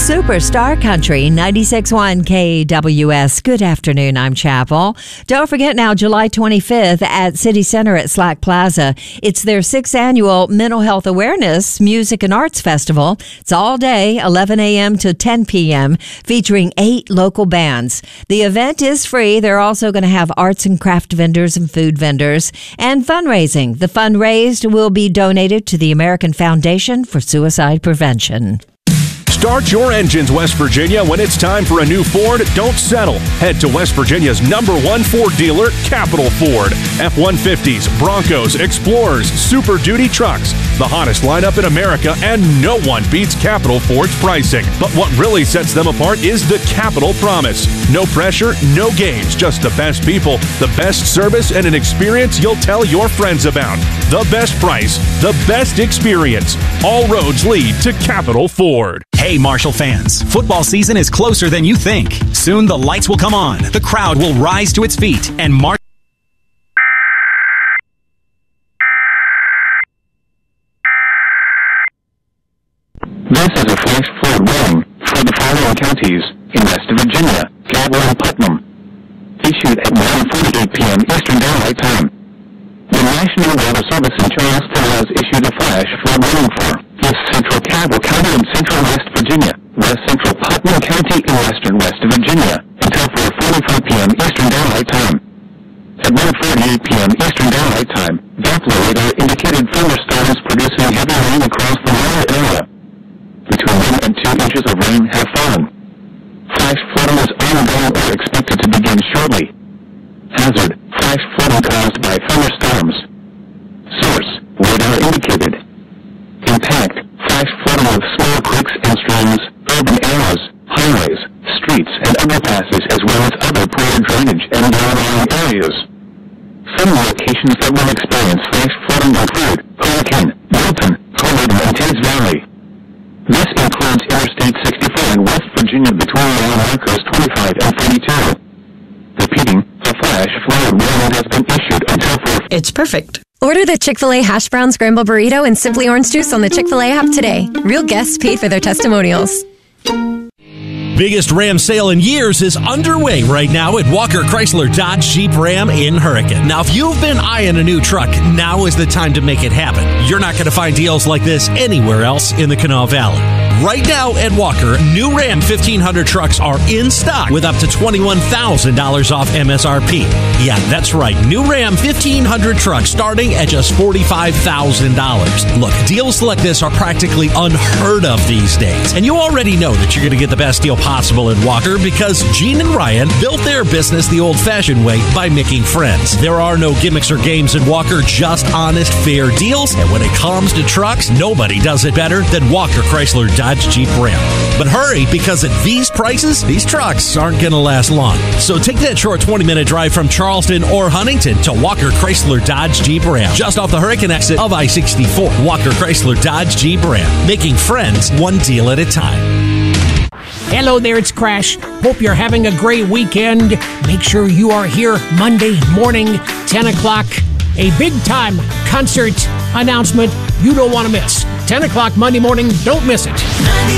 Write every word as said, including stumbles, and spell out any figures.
Superstar Country, ninety-six point one K W S. Good afternoon, I'm Chapel. Don't forget now, July twenty-fifth at City Center at Slack Plaza. It's their sixth annual Mental Health Awareness Music and Arts Festival. It's all day, eleven a.m. to ten p.m., featuring eight local bands. The event is free. They're also going to have arts and craft vendors and food vendors and fundraising. The fund raised will be donated to the American Foundation for Suicide Prevention. Start your engines, West Virginia. When it's time for a new Ford, don't settle. Head to West Virginia's number one Ford dealer, Capital Ford. F one fifties, Broncos, Explorers, Super Duty trucks. The hottest lineup in America, and no one beats Capital Ford's pricing. But what really sets them apart is the Capital Promise. No pressure, no games, just the best people, the best service, and an experience you'll tell your friends about. The best price, the best experience. All roads lead to Capital Ford. Hey, Marshall fans, football season is closer than you think. Soon the lights will come on, the crowd will rise to its feet, and Marshall... This is a flash flood warning for the following counties in West Virginia, Cabell and Putnam. Issued at nine forty-eight p.m. Eastern Daylight Time. The National Weather Service in Charleston has issued a flash flood warning for East Central Cabell County and Central West Virginia, West Central Putnam County and Western West Virginia, until four forty-five p.m. Eastern Daylight Time. At one forty-eight p.m. Eastern Daylight Time, Doppler radar indicated thunderstorms producing heavy rain across the Maya area. Between one and two inches of rain have fallen. Flash flooding is ongoing or expected to begin shortly. Hazard: flash flooding caused by thunderstorms. Source: radar indicated. Impact: flash flooding of small creeks and streams, urban areas, highways, streets, and underpasses, as well as other poor drainage and downlying areas. Some locations that will experience flash flooding include Hurricane, Milton, Colwood, and Teays Valley. This includes Interstate sixty-four in West Virginia between mile markers twenty-five and thirty-two. Repeating, a flash flood warning has been issued until four. It's perfect. Order the Chick-fil-A Hash Brown Scramble Burrito and Simply Orange Juice on the Chick-fil-A app today. Real guests pay for their testimonials. Biggest Ram sale in years is underway right now at Walker Chrysler Dodge Jeep Ram in Hurricane. Now, if you've been eyeing a new truck, now is the time to make it happen. You're not going to find deals like this anywhere else in the Kanawha Valley. Right now at Walker, new Ram fifteen hundred trucks are in stock with up to twenty-one thousand dollars off M S R P. Yeah, that's right. New Ram fifteen hundred trucks starting at just forty-five thousand dollars. Look, deals like this are practically unheard of these days. And you already know that you're going to get the best deal possible at Walker because Gene and Ryan built their business the old-fashioned way by making friends. There are no gimmicks or games at Walker, just honest, fair deals. And when it comes to trucks, nobody does it better than Walker Chrysler Dodge Jeep Ram. But hurry, because at these prices, these trucks aren't going to last long. So take that short twenty-minute drive from Charleston or Huntington to Walker Chrysler Dodge Jeep Ram, just off the Hurricane exit of I sixty-four. Walker Chrysler Dodge Jeep Ram, making friends one deal at a time. Hello there, it's Crash. Hope you're having a great weekend. Make sure you are here Monday morning, ten o'clock. A big-time concert announcement you don't want to miss. ten o'clock Monday morning, don't miss it.